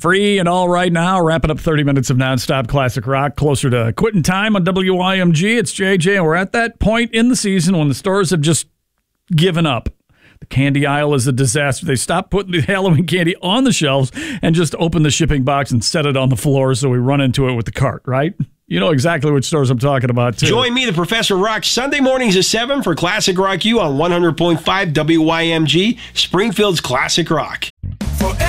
Free and all right now. Wrapping up 30 minutes of nonstop classic rock. Closer to quitting time on WYMG. It's JJ, and we're at that point in the season when the stores have just given up. The candy aisle is a disaster. They stopped putting the Halloween candy on the shelves and just open the shipping box and set it on the floor so we run into it with the cart, right? You know exactly which stores I'm talking about, too. Join me, the Professor Rock, Sunday mornings at 7 for Classic Rock U on 100.5 WYMG, Springfield's Classic Rock.